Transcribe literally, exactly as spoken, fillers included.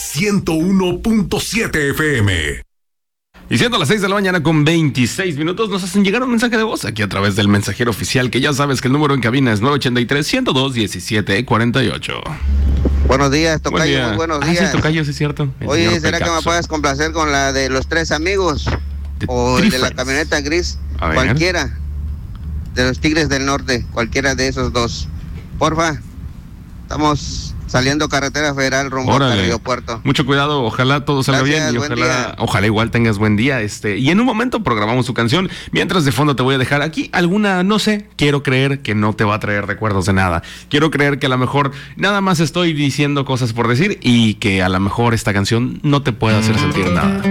ciento uno punto siete F M. Y siendo las seis de la mañana con veintiséis minutos, nos hacen llegar un mensaje de voz aquí a través del mensajero oficial, que ya sabes que el número en cabina es nueve ochenta y tres, ciento dos, diecisiete cuarenta y ocho. Buenos días, Tocayo, Buen día. muy buenos Ah, días. sí, Tocayo, sí es cierto. El Oye, señor ¿será Pecazo. que me puedes complacer con la de los tres amigos? The O Three el de la Friends. camioneta gris, A ver. cualquiera. De los Tigres del Norte, cualquiera de esos dos. Porfa, estamos saliendo carretera federal rumbo al Órale. aeropuerto. Mucho cuidado, ojalá todo salga Gracias, bien y buen ojalá, día. ojalá igual tengas buen día. Este, y en un momento programamos su canción. Mientras, de fondo te voy a dejar aquí alguna, no sé, quiero creer que no te va a traer recuerdos de nada. Quiero creer que a lo mejor nada más estoy diciendo cosas por decir y que a lo mejor esta canción no te pueda hacer sentir nada.